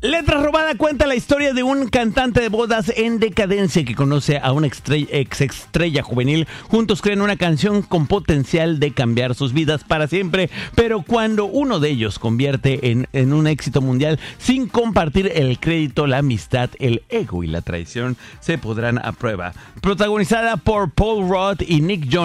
Letra Robada cuenta la historia de un cantante de bodas en decadencia que conoce a una ex estrella juvenil. Juntos crean una canción con potencial de cambiar sus vidas para siempre, pero cuando uno de ellos convierte en un éxito mundial sin compartir el crédito, la amistad, el ego y la traición se podrán a prueba. Protagonizada por Paul Rudd y Nick Jonas.